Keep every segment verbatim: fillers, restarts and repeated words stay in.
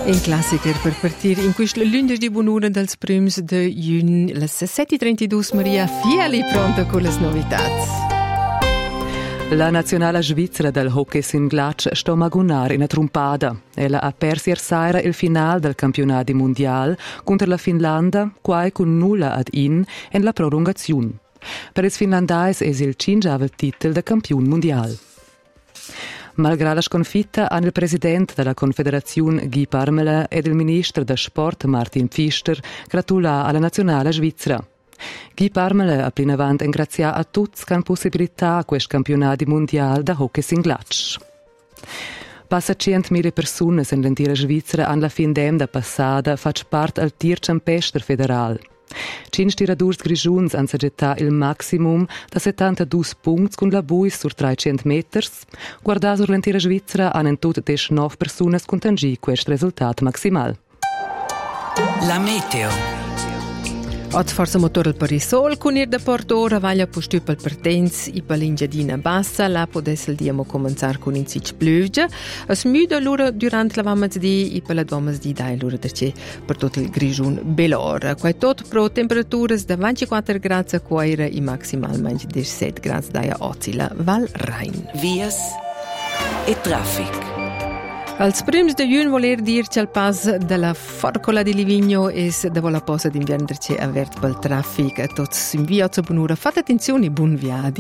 In classiker per partir in questo lunedì di buon'ora dels prims de giugno, le sette e trentadue, Maria Fiali pronta con le novità. La nazionale svizzera del hockey sin glatsch sto magunar in a trumpada. Ella ha perso ieri sera il finale del campionato mondiale contro la Finlandia, quai con nulla ad in en la prolungazione. Per il finlandais es il cingiavel titel de campion mondiale. Malgrado la sconfitta, hanno il presidente della Confederazione Guy Parmelin ed il ministro del sport Martin Pfister gratulato alla nazionale svizzera. Guy Parmelin ha plinavant ingrazia a tutti che hanno possibilità a questo campionato mondiale da hockey sin glatsch. Passa centomila persone in l'intera Svizzera hanno la fin d'em da passata fatto parte al tir campestre federal. Cinque tiradors grigiuns hanno saggettato il maximum da settantadue punti con la buis sur trecento metri. Guardando sur l'intera Svizzera hanno in tutto diciannove persone contangì questo risultato maximal. La meteo. Od forza motor al Parisol, con ir da Porto ora vaglia postu pel pertens i per l'Ingiadina bassa, la podesse il diamo cominciar con in sich pluvia. Es müde l'ora durant la vamezdì i per la dvamezdì dai l'ora derce per tot il grigiun belor. Quai tot pro temperaturas da ventiquattro gradi a quaira i maximalmente diciassette gradi dai a Ozila Val Rhein. Vias e traffic. Als prims de giugno voler dirci al pas della Forcola di Livigno es da vola posa d'invianderci avert pel traffic a tots in via zur bunura. Fate attenzione, buon viadi.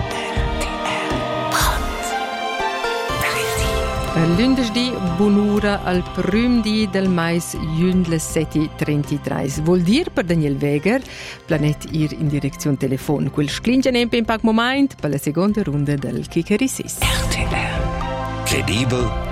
Lunedì bunura al prim di del mais giugno le sette e trentatré. Vuol dir per Daniel Weger, planet ir in direzione telefon. Quel sclinge nempe in pac moment per la seconda ronda del Kikerisis. R T L. Credibile.